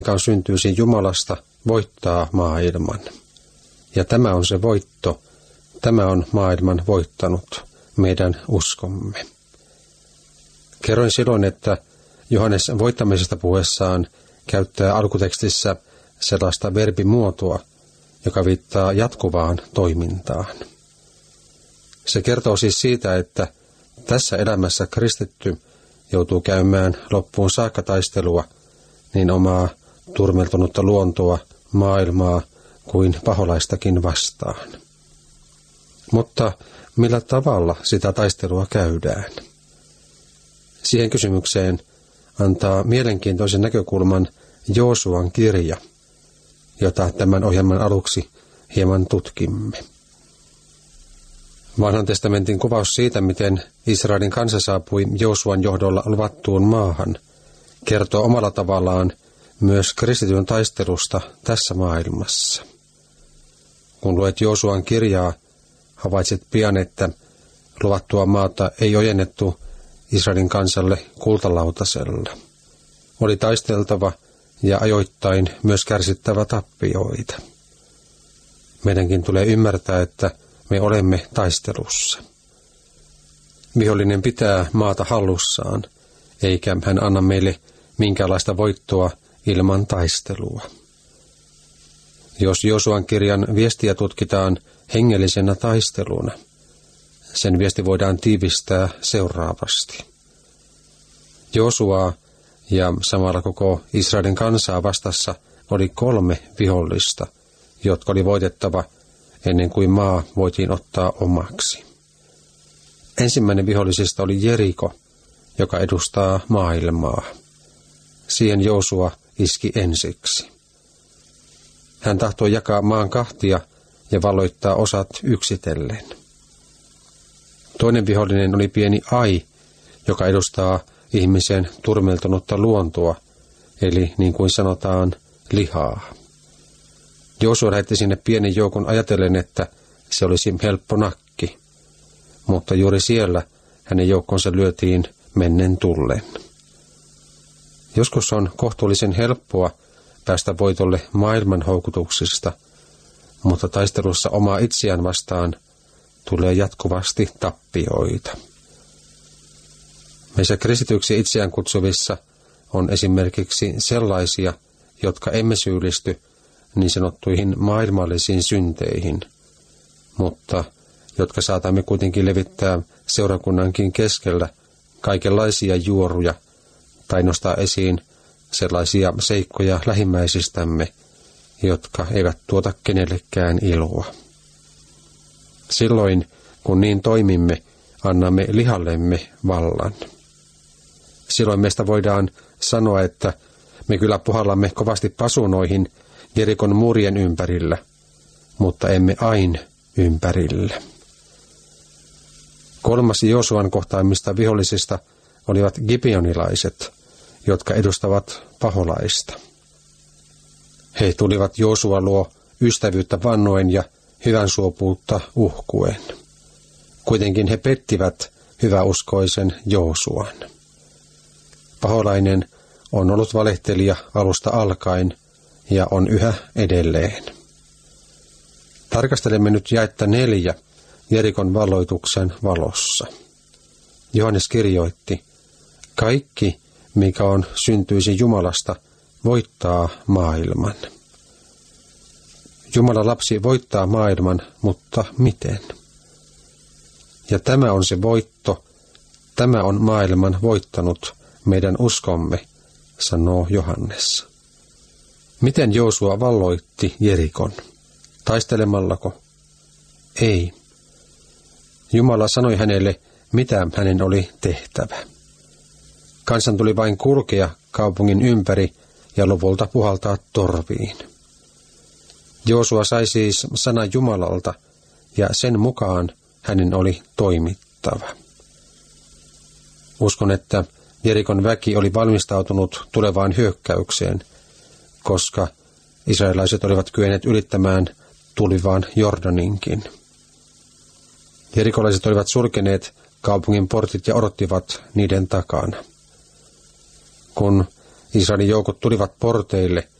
joka on syntyisin Jumalasta, voittaa maailman. Ja tämä on se voitto, tämä on maailman voittanut, meidän uskomme. Kerroin silloin, että Johannes voittamisesta puhuessaan käyttää alkutekstissä sellaista verbimuotoa, joka viittaa jatkuvaan toimintaan. Se kertoo siis siitä, että tässä elämässä kristitty joutuu käymään loppuun saakka taistelua niin omaa turmeltunutta luontoa, maailmaa kuin paholaistakin vastaan. Mutta millä tavalla sitä taistelua käydään? Siihen kysymykseen antaa mielenkiintoisen näkökulman Joosuan kirja, jota tämän ohjelman aluksi hieman tutkimme. Vanhan testamentin kuvaus siitä, miten Israelin kansa saapui Joosuan johdolla luvattuun maahan, kertoo omalla tavallaan myös kristityn taistelusta tässä maailmassa. Kun luet Joosuan kirjaa, havaitset pian, että luvattua maata ei ojennettu Israelin kansalle kultalautasella. Oli taisteltava ja ajoittain myös kärsittävä tappioita. Meidänkin tulee ymmärtää, että me olemme taistelussa. Vihollinen pitää maata hallussaan, eikä hän anna meille minkäänlaista voittoa ilman taistelua. Jos Joosuan kirjan viestiä tutkitaan hengellisenä taisteluna, sen viesti voidaan tiivistää seuraavasti. Joosuaa ja samalla koko Israelin kansaa vastassa oli 3 vihollista, jotka oli voitettava ennen kuin maa voitiin ottaa omaksi. Ensimmäinen vihollisista oli Jeriko, joka edustaa maailmaa. Siihen Joosua iski ensiksi. Hän tahtoi jakaa maan kahtia ja valloittaa osat yksitellen. Toinen vihollinen oli pieni Ai, joka edustaa ihmisen turmeltunutta luontoa, eli niin kuin sanotaan, lihaa. Joosua lähetti sinne pienen joukon ajatellen, että se olisi helppo nakki, mutta juuri siellä hänen joukkonsa lyötiin mennen tullen. Joskus on kohtuullisen helppoa päästä voitolle maailman houkutuksista, mutta taistelussa omaa itseään vastaan tulee jatkuvasti tappioita. Meissä kristityksi itseään kutsuvissa on esimerkiksi sellaisia, jotka emme syyllisty niin sanottuihin maailmallisiin synteihin, mutta jotka saatamme kuitenkin levittää seurakunnankin keskellä kaikenlaisia juoruja tai nostaa esiin sellaisia seikkoja lähimmäisistämme, jotka eivät tuota kenellekään iloa. Silloin, kun niin toimimme, annamme lihallemme vallan. Silloin meistä voidaan sanoa, että me kyllä puhallamme kovasti pasunoihin Jerikon muurien ympärillä, mutta emme aina ympärillä. 3. Joosuan kohtaamista vihollisista olivat gibeonilaiset, jotka edustavat paholaista. He tulivat Joosua luo ystävyyttä vannoen ja hyvänsuopuutta uhkuen. Kuitenkin he pettivät hyväuskoisen Joosuan. Paholainen on ollut valehtelija alusta alkaen ja on yhä edelleen. Tarkastelemme nyt jaetta 4 Jerikon valloituksen valossa. Johannes kirjoitti, kaikki, mikä on syntyisin Jumalasta, voittaa maailman. Jumalan lapsi voittaa maailman, mutta miten? Ja tämä on se voitto, tämä on maailman voittanut, meidän uskomme, sanoo Johannes. Miten Joosua valloitti Jerikon? Taistelemallako? Ei. Jumala sanoi hänelle, mitä hänen oli tehtävä. Kansan tuli vain kulkea kaupungin ympäri ja lopulta puhaltaa torviin. Joosua sai siis sanan Jumalalta, ja sen mukaan hänen oli toimittava. Uskon, että Jerikon väki oli valmistautunut tulevaan hyökkäykseen, koska israelaiset olivat kyenneet ylittämään tulivaan Jordaninkin. Jerikolaiset olivat sulkeneet kaupungin portit ja odottivat niiden takana. Kun Israelin joukot tulivat porteille